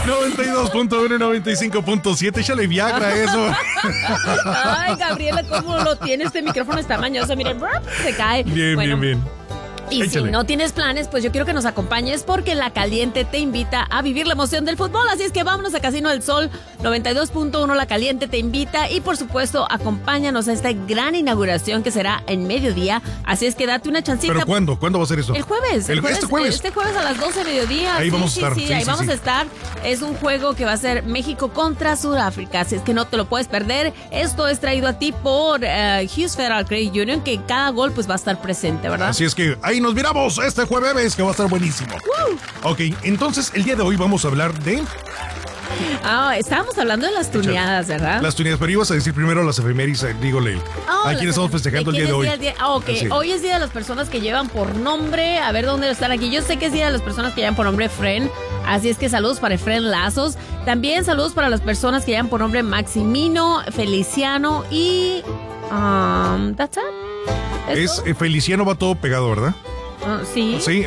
92.1, 95.7. Échale Viagra eso. Ay, Gabriela, ¿cómo lo tiene? Este micrófono está mañoso. Miren, se cae. Bien. Y Échale. si no tienes planes, pues yo quiero que nos acompañes porque La Caliente te invita a vivir la emoción del fútbol. Así es que vámonos a Casino del Sol 92.1. La Caliente te invita y por supuesto acompáñanos a esta gran inauguración que será en mediodía. Así es que date una chancita. ¿Pero cuándo? ¿Cuándo va a ser eso? El jueves. Este jueves a las 12 de mediodía. Ahí vamos a estar. Sí, ahí vamos a estar. Es un juego que va a ser México contra Sudáfrica. Así es que no te lo puedes perder. Esto es traído a ti por Hughes Federal Credit Union, que cada gol pues va a estar presente, ¿verdad? Así es que ahí nos miramos este jueves, que va a estar buenísimo. Ok, entonces el día de hoy vamos a hablar de... Estábamos hablando de las tuneadas, ¿verdad? Las tuneadas, pero ibas a decir primero las efemérides, dígole. ¿A quién estamos festejando el día de hoy? Ok, hoy es día de las personas que llevan por nombre, a ver dónde están aquí. Yo sé que es día de las personas que llevan por nombre Efren, así es que saludos para Efren Lazos. También saludos para las personas que llevan por nombre Maximino, Feliciano y... that's it. Es Feliciano, va todo pegado, ¿verdad? Sí. Sí,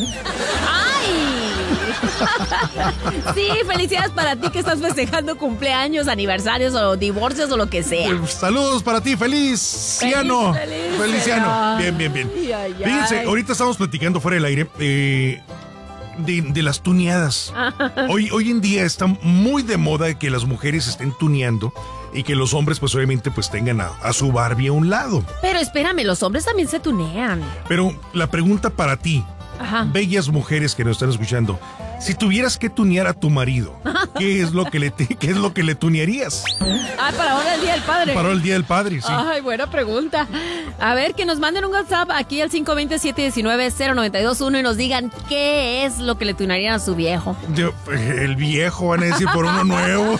Sí, felicidades para ti que estás festejando cumpleaños, aniversarios o divorcios o lo que sea. Saludos para ti, Feliciano. Feliciano. Bien. Ay. Fíjense, ahorita estamos platicando fuera del aire de las tuneadas. Hoy en día está muy de moda que las mujeres estén tuneando y que los hombres pues obviamente pues tengan a su Barbie a un lado. Pero espérame, los hombres también se tunean. Pero la pregunta para ti, bellas mujeres que nos están escuchando, si tuvieras que tunear a tu marido, ¿qué es lo que le tunearías? Para ahora el Día del Padre. Para el Día del Padre, sí. Ay, buena pregunta. A ver, que nos manden un WhatsApp aquí al 520-719-0921 y nos digan qué es lo que le tunearían a su viejo. El viejo, van a decir, por uno nuevo.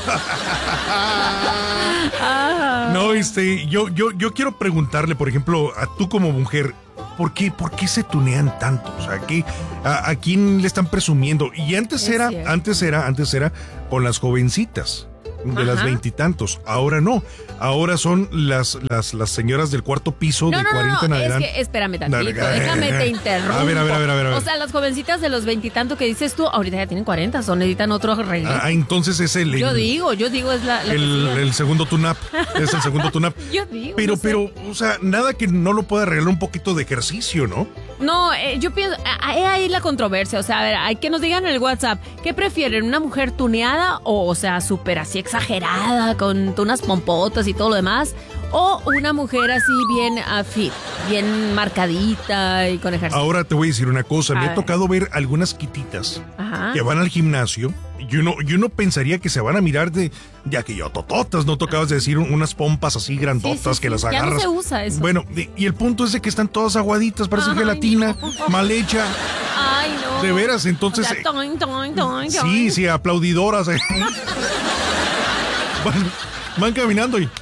No, yo quiero preguntarle, por ejemplo, a tú como mujer, ¿por qué se tunean tanto? O sea, ¿a quién le están presumiendo? Y antes era con las jovencitas de las veintitantos. Ahora no. Ahora son las señoras del cuarto piso de 40 en adelante. Es que espérame tantito, déjame te interrumpo. A ver. O sea, las jovencitas de los veintitantos que dices tú, ahorita ya tienen 40, necesitan otro arreglo. Entonces es Yo digo, es la el segundo tune-up. Es el segundo tune-up. Yo digo. Pero, o sea, nada que no lo pueda arreglar un poquito de ejercicio, ¿no? No, yo pienso, ahí la controversia. O sea, a ver, hay que nos digan en el WhatsApp, ¿qué prefieren? ¿Una mujer tuneada o sea, súper así exagerada, con unas pompotas y todo lo demás? ¿O una mujer así bien fit, bien marcadita y con ejercicio? Ahora te voy a decir una cosa, me ha tocado ver algunas quititas que van al gimnasio y uno pensaría que se van a mirar de aquello tototas, ¿no? Tocabas de decir unas pompas así grandotas que las agarras. Ya no se usa eso. Bueno, y el punto es de que están todas aguaditas, parece gelatina, mal hecha. Ay, no. De veras, entonces... O sea, sí, aplaudidoras. Van caminando y...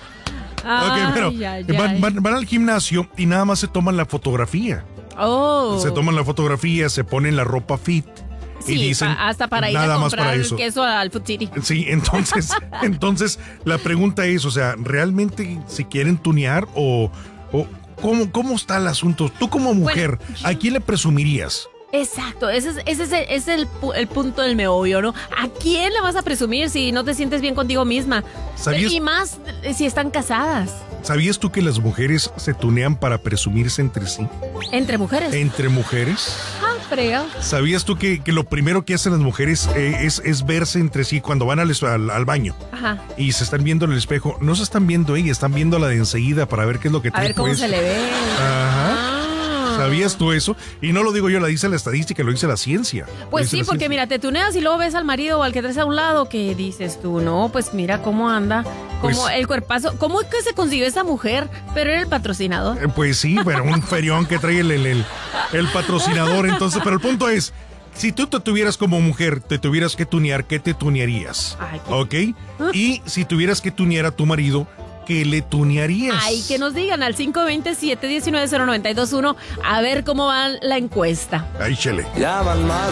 Van al gimnasio y nada más se toman la fotografía. Se toman la fotografía, se ponen la ropa fit. Sí, y dicen, hasta para ir nada a más comprar para el eso. queso al Food City. Sí, entonces la pregunta es, o sea, ¿realmente si quieren tunear o cómo está el asunto? Tú como mujer, ¿a quién le presumirías? Exacto, ese es el punto del meollo, ¿no? ¿A quién le vas a presumir si no te sientes bien contigo misma? Y más si están casadas. ¿Sabías tú que las mujeres se tunean para presumirse entre sí? ¿Entre mujeres? ¿Entre mujeres? Frega. ¿Sabías tú que lo primero que hacen las mujeres es verse entre sí cuando van al baño? Y se están viendo en el espejo? No se están viendo ellas, están viendo la de enseguida para ver qué es lo que trae. A ver cómo se le ve. ¿Sabías tú eso? Y no lo digo yo, lo dice la estadística, lo dice la ciencia. Pues sí, porque mira, te tuneas y luego ves al marido o al que traes a un lado, que dices tú, no, pues mira cómo anda, cómo el cuerpazo, cómo es que se consiguió esa mujer, pero era el patrocinador. Pues sí, pero un ferión que trae el patrocinador, entonces, pero el punto es, si tú te tuvieras como mujer, te tuvieras que tunear, ¿qué te tunearías? ¿Ok? Y si tuvieras que tunear a tu marido, ¿qué le tunearías? Ay, que nos digan al 520-719-0921 a ver cómo va la encuesta. Ay, chele. Ya van más